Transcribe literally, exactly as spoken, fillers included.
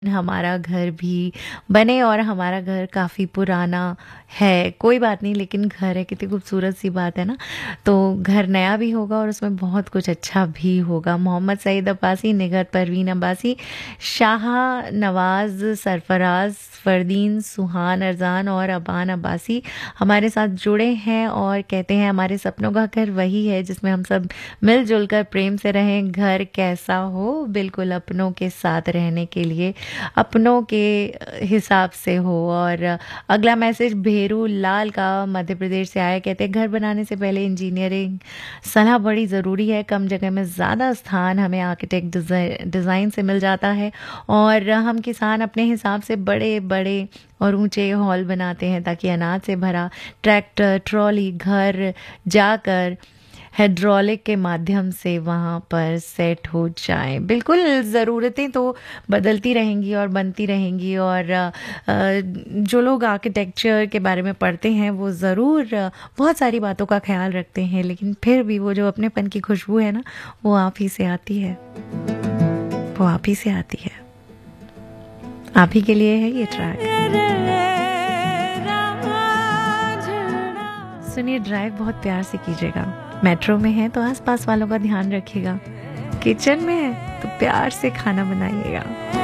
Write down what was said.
हमारा घर भी बने और हमारा घर काफ़ी पुराना है, कोई बात नहीं लेकिन घर है, कितनी खूबसूरत सी बात है ना। तो घर नया भी होगा और उसमें बहुत कुछ अच्छा भी होगा। मोहम्मद सईद अब्बासी, निगहत परवीन अब्बासी, शाह नवाज़, सरफराज, फरदीन, सुहान अरजान और अबान अब्बासी हमारे साथ जुड़े हैं और कहते हैं हमारे सपनों का घर वही है जिसमें हम सब मिलजुल कर प्रेम से रहें। घर कैसा हो, बिल्कुल अपनों के साथ रहने के लिए, अपनों के हिसाब से हो। और अगला मैसेज भेरू लाल का मध्य प्रदेश से आया, कहते हैं घर बनाने से पहले इंजीनियरिंग सलाह बड़ी ज़रूरी है। कम जगह में ज़्यादा स्थान हमें आर्किटेक्ट डिज़ाइन से मिल जाता है और हम किसान अपने हिसाब से बड़े बड़े और ऊंचे हॉल बनाते हैं ताकि अनाज से भरा ट्रैक्टर ट्रॉली घर जाकर हाइड्रोलिक के माध्यम से वहाँ पर सेट हो जाए। बिल्कुल, ज़रूरतें तो बदलती रहेंगी और बनती रहेंगी और अ, जो लोग आर्किटेक्चर के बारे में पढ़ते हैं वो ज़रूर अ, बहुत सारी बातों का ख्याल रखते हैं, लेकिन फिर भी वो जो अपनेपन की खुशबू है ना, वो आप ही से आती है, वो आप ही से आती है। आप ही के लिए है ये ट्रैक। सुनिए, ड्राइव बहुत प्यार से कीजिएगा। मेट्रो में है तो आसपास वालों का ध्यान रखिएगा। किचन में है तो प्यार से खाना बनाइएगा।